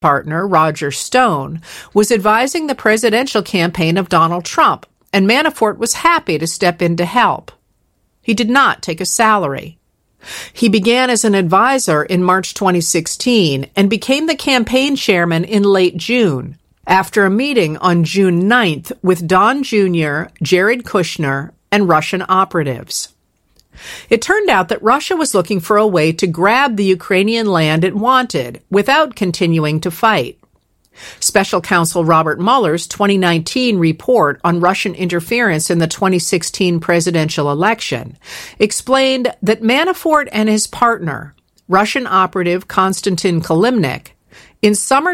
partner, Roger Stone, was advising the presidential campaign of Donald Trump, and Manafort was happy to step in to help. He did not take a salary. He began as an advisor in March 2016 and became the campaign chairman in late June, after a meeting on June 9th with Don Jr., Jared Kushner, and Russian operatives. It turned out that Russia was looking for a way to grab the Ukrainian land it wanted without continuing to fight. Special Counsel Robert Mueller's 2019 report on Russian interference in the 2016 presidential election explained that Manafort and his partner, Russian operative Konstantin Kilimnik, in summer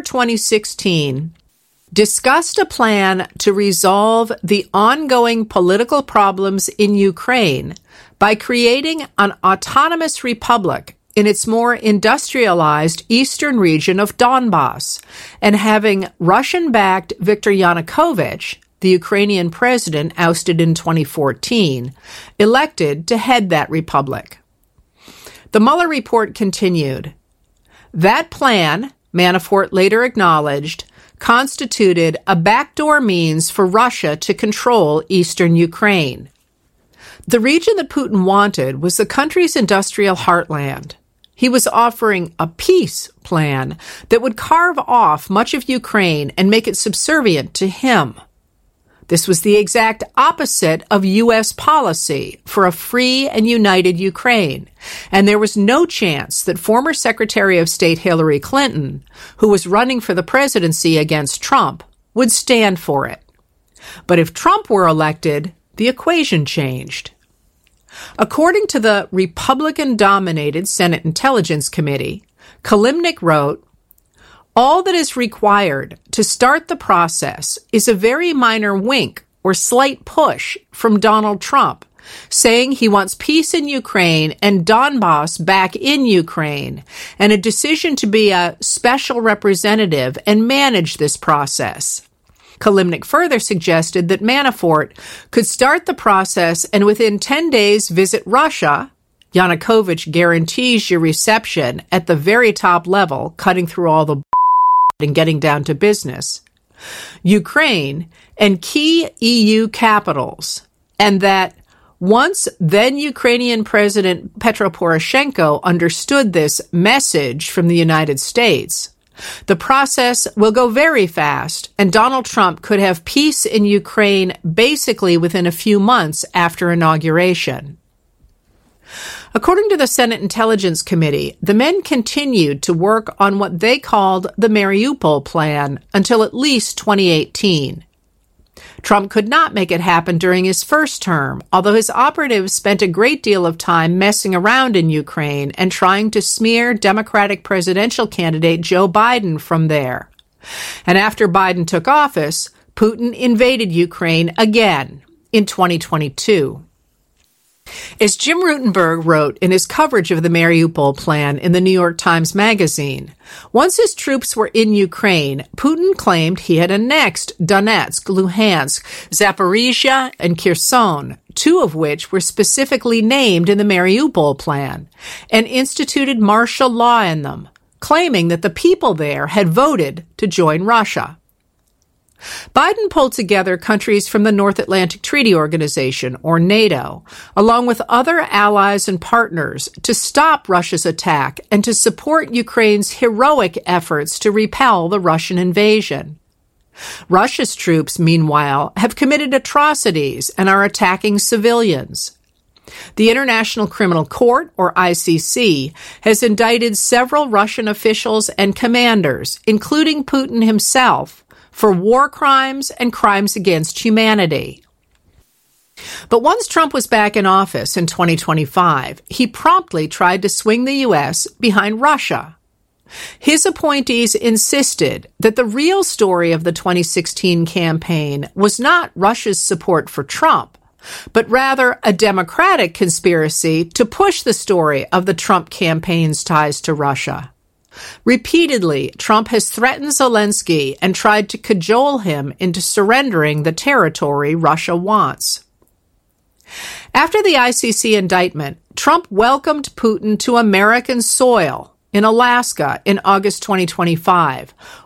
2016, discussed a plan to resolve the ongoing political problems in Ukraine by creating an autonomous republic in its more industrialized eastern region of Donbass and having Russian-backed Viktor Yanukovych, the Ukrainian president ousted in 2014, elected to head that republic. The Mueller report continued. That plan, Manafort later acknowledged, constituted a backdoor means for Russia to control eastern Ukraine. The region that Putin wanted was the country's industrial heartland. He was offering a peace plan that would carve off much of Ukraine and make it subservient to him. This was the exact opposite of U.S. policy for a free and united Ukraine, and there was no chance that former Secretary of State Hillary Clinton, who was running for the presidency against Trump, would stand for it. But if Trump were elected, the equation changed. According to the Republican-dominated Senate Intelligence Committee, Kilimnik wrote, "All that is required to start the process is a very minor wink or slight push from Donald Trump, saying he wants peace in Ukraine and Donbass back in Ukraine, and a decision to be a special representative and manage this process." Kilimnik further suggested that Manafort could start the process and within 10 days visit Russia. Yanukovych guarantees you reception at the very top level, cutting through all the and getting down to business, Ukraine, and key EU capitals, and that once then Ukrainian President Petro Poroshenko understood this message from the United States, the process will go very fast, and Donald Trump could have peace in Ukraine basically within a few months after inauguration. According to the Senate Intelligence Committee, the men continued to work on what they called the Mariupol Plan until at least 2018. Trump could not make it happen during his first term, although his operatives spent a great deal of time messing around in Ukraine and trying to smear Democratic presidential candidate Joe Biden from there. And after Biden took office, Putin invaded Ukraine again in 2022. As Jim Rutenberg wrote in his coverage of the Mariupol Plan in the New York Times Magazine, once his troops were in Ukraine, Putin claimed he had annexed Donetsk, Luhansk, Zaporizhia, and Kherson, two of which were specifically named in the Mariupol Plan, and instituted martial law in them, claiming that the people there had voted to join Russia. Biden pulled together countries from the North Atlantic Treaty Organization, or NATO, along with other allies and partners to stop Russia's attack and to support Ukraine's heroic efforts to repel the Russian invasion. Russia's troops, meanwhile, have committed atrocities and are attacking civilians. The International Criminal Court, or ICC, has indicted several Russian officials and commanders, including Putin himself, for war crimes and crimes against humanity. But once Trump was back in office in 2025, he promptly tried to swing the U.S. behind Russia. His appointees insisted that the real story of the 2016 campaign was not Russia's support for Trump, but rather a Democratic conspiracy to push the story of the Trump campaign's ties to Russia. Repeatedly, Trump has threatened Zelensky and tried to cajole him into surrendering the territory Russia wants. After the ICC indictment, Trump welcomed Putin to American soil in Alaska in August 2025,